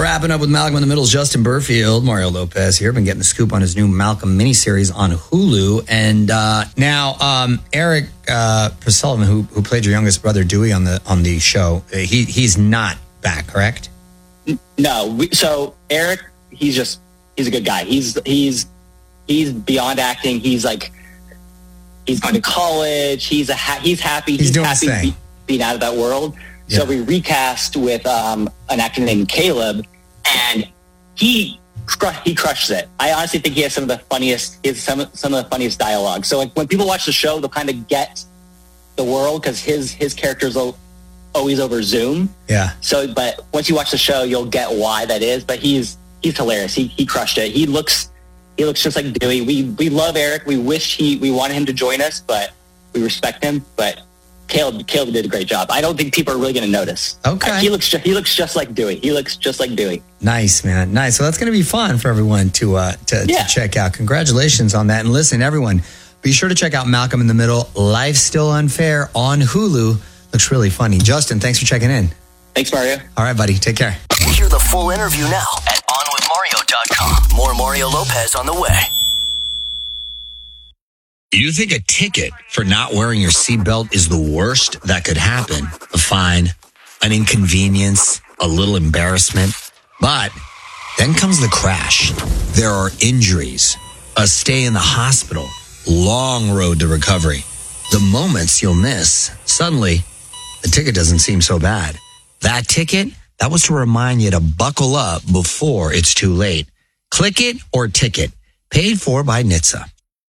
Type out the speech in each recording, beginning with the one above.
Wrapping up with Malcolm in the Middle's Justin Burfield. Mario Lopez here. Been getting the scoop on his new Malcolm miniseries on Hulu. And now Eric Sullivan, who played your youngest brother Dewey on the show, he's not back, correct? No. So Eric, he's a good guy. He's beyond acting. He's going to college. He's happy. He's doing happy being out of that world. Yeah. So we recast with an actor named Caleb, and he crushes it. I honestly think he has some of the funniest dialogue. So like when people watch the show, they'll kind of get the world because his character's always over Zoom. Yeah. So, but once you watch the show, you'll get why that is. But he's hilarious. He crushed it. He looks just like Dewey. We love Eric. We wanted him to join us, but we respect him. But Caleb did a great job. I don't think people are really going to notice. Okay. He looks just like Dewey. Nice, man. Nice. So that's going to be fun for everyone to check out. Congratulations on that. And listen, everyone, be sure to check out Malcolm in the Middle. Life's Still Unfair on Hulu. Looks really funny. Justin, thanks for checking in. Thanks, Mario. All right, buddy. Take care. Hear the full interview now at onwithmario.com. More Mario Lopez on the way. You think a ticket for not wearing your seatbelt is the worst that could happen? A fine, an inconvenience, a little embarrassment. But then comes the crash. There are injuries, a stay in the hospital, long road to recovery. The moments you'll miss, suddenly, the ticket doesn't seem so bad. That ticket, that was to remind you to buckle up before it's too late. Click it or ticket. Paid for by NHTSA.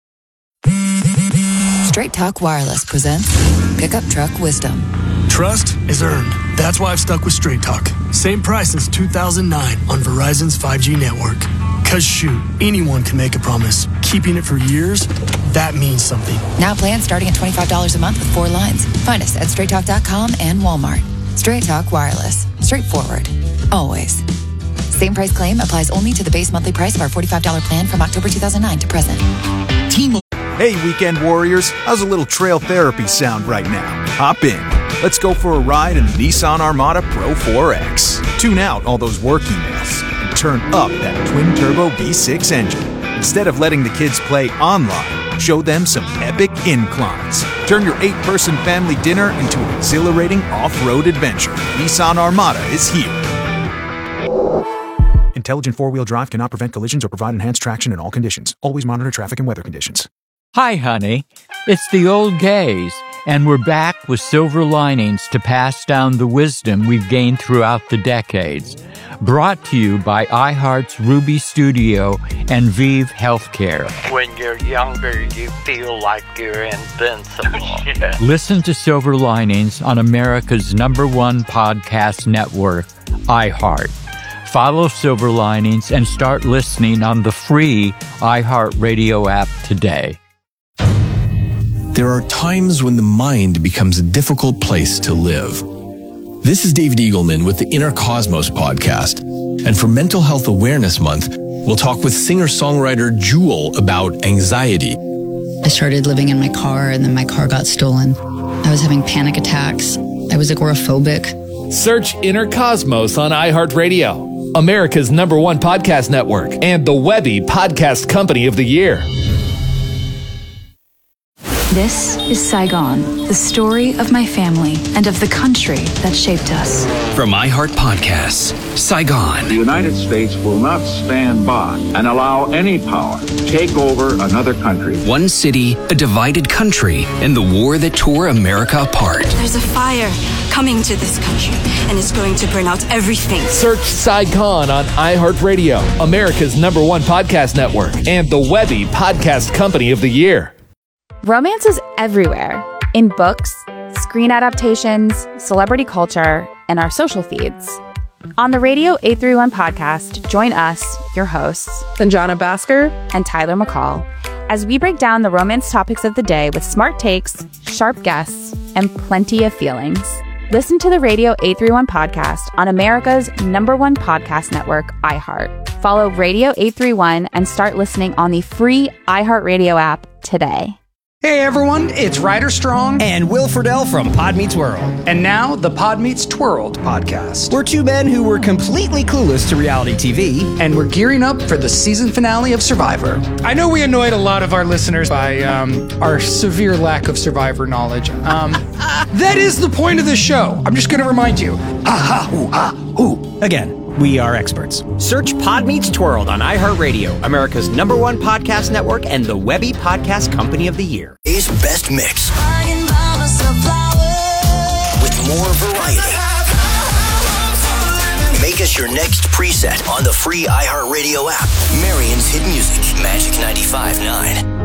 Straight Talk Wireless presents Pickup Truck Wisdom. Trust is earned. That's why I've stuck with Straight Talk. Same price since 2009 on Verizon's 5G network. Cause shoot, anyone can make a promise. Keeping it for years, that means something. Now plans starting at $25 a month with 4 lines. Find us at straighttalk.com and Walmart. Straight Talk Wireless. Straightforward. Always. Same price claim applies only to the base monthly price of our $45 plan from October 2009 to present. Hey, weekend warriors, how's a little trail therapy sound right now? Hop in. Let's go for a ride in the Nissan Armada Pro 4X. Tune out all those work emails and turn up that twin-turbo V6 engine. Instead of letting the kids play online, show them some epic inclines. Turn your 8-person family dinner into an exhilarating off-road adventure. Nissan Armada is here. Intelligent four-wheel drive cannot prevent collisions or provide enhanced traction in all conditions. Always monitor traffic and weather conditions. Hi, honey. It's the old gays, and we're back with silver linings to pass down the wisdom we've gained throughout the decades. Brought to you by iHeart's Ruby Studio and Vive Healthcare. When you're younger, you feel like you're invincible. Yeah. Listen to Silver Linings on America's #1 podcast network, iHeart. Follow Silver Linings and start listening on the free iHeartRadio app today. There are times when the mind becomes a difficult place to live. This is David Eagleman with the Inner Cosmos podcast. And for Mental Health Awareness Month, we'll talk with singer-songwriter Jewel about anxiety. I started living in my car, and then my car got stolen. I was having panic attacks. I was agoraphobic. Search Inner Cosmos on iHeartRadio, America's #1 podcast network, and the Webby Podcast Company of the Year. This is Saigon, the story of my family and of the country that shaped us. From iHeart Podcasts, Saigon. The United States will not stand by and allow any power to take over another country. One city, a divided country, and the war that tore America apart. There's a fire coming to this country, and it's going to burn out everything. Search Saigon on iHeartRadio, America's #1 podcast network, and the Webby Podcast Company of the Year. Romance is everywhere, in books, screen adaptations, celebrity culture, and our social feeds. On the Radio 831 podcast, join us, your hosts, Sanjana Bhaskar and Tyler McCall, as we break down the romance topics of the day with smart takes, sharp guests, and plenty of feelings. Listen to the Radio 831 podcast on America's #1 podcast network, iHeart. Follow Radio 831 and start listening on the free iHeartRadio app today. Hey everyone, it's Ryder Strong and Will Friedle from Pod Meets World. And now the Pod Meets Twirled podcast. We're two men who were completely clueless to reality TV. And we're gearing up for the season finale of Survivor. I know we annoyed a lot of our listeners by our severe lack of Survivor knowledge. That is the point of the show. I'm just going to remind you. Again, we are experts. Search Pod Meets Twirled on iHeartRadio, America's #1 podcast network and the Webby Podcast Company of the Year. His best mix. With more variety. Make us your next preset on the free iHeartRadio app. Marion's Hit Music, Magic 95.9.